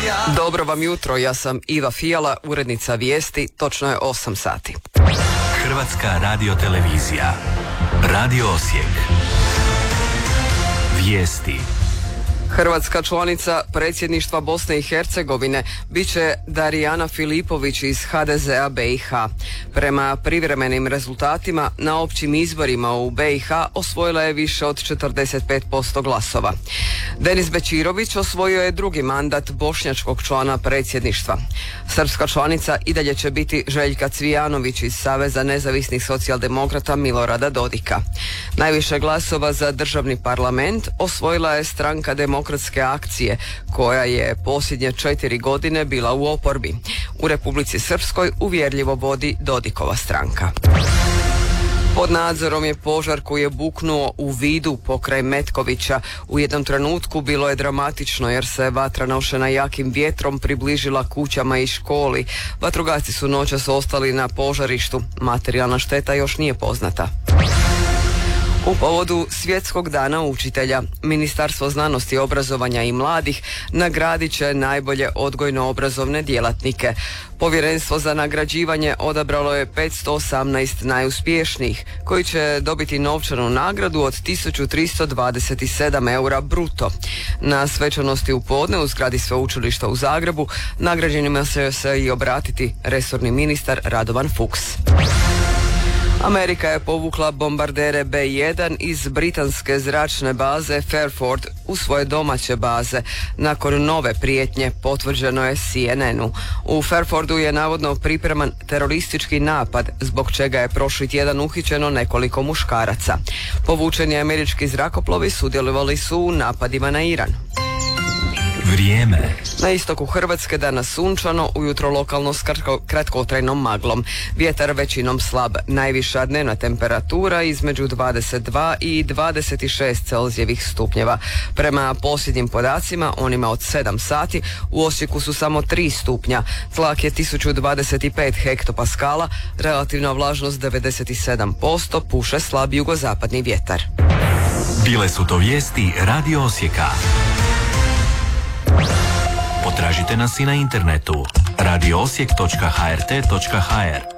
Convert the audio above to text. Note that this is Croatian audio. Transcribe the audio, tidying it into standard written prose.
Dobro vam jutro, ja sam Iva Fijala, urednica vijesti, točno je 8 sati. Hrvatska radiotelevizija. Radio Osijek. Vijesti. Hrvatska članica predsjedništva Bosne i Hercegovine bit će Darijana Filipović iz HDZ-a BiH. Prema privremenim rezultatima na općim izborima u BiH osvojila je više od 45% glasova. Denis Bećirović osvojio je drugi mandat bošnjačkog člana predsjedništva. Srpska članica i dalje će biti Željka Cvijanović iz Saveza nezavisnih socijaldemokrata Milorada Dodika. Najviše glasova za državni parlament osvojila je stranka Demokratske akcije, koja je posljednje 4 godine bila u oporbi. U Republici Srpskoj uvjerljivo vodi Dodikova stranka. Pod nadzorom je požar koji je buknuo u Vidu pokraj Metkovića. U jednom trenutku bilo je dramatično jer se vatra nošena jakim vjetrom približila kućama i školi. Vatrogasci su noćas ostali na požarištu. Materijalna šteta još nije poznata. U povodu Svjetskog dana učitelja, Ministarstvo znanosti, obrazovanja i mladih nagradit će najbolje odgojno-obrazovne djelatnike. Povjerenstvo za nagrađivanje odabralo je 518 najuspješnijih, koji će dobiti novčanu nagradu od 1327 eura bruto. Na svečanosti u podne u zgradi Sveučilišta u Zagrebu nagrađenima će se i obratiti resorni ministar Radovan Fuchs. Amerika je povukla bombardere B-1 iz britanske zračne baze Fairford u svoje domaće baze. Nakon nove prijetnje, potvrđeno je CNN-u. U Fairfordu je navodno pripreman teroristički napad, zbog čega je prošli tjedan uhićeno nekoliko muškaraca. Povučeni američki zrakoplovi sudjelovali su u napadima na Iran. Vrijeme. Na istoku Hrvatske danas sunčano, ujutro lokalno s kratkotrajnom maglom. Vjetar većinom slab, najviša dnevna temperatura između 22 i 26 Celzijevih stupnjeva. Prema posljednjim podacima, onima od 7 sati, u Osijeku su samo 3 stupnja, tlak je 1025 hektopaskala, relativna vlažnost 97%, puše slab jugozapadni vjetar. Bile su to vijesti Radio Osijeka. Potražite nas i na internetu radioosijek.hrt.hr.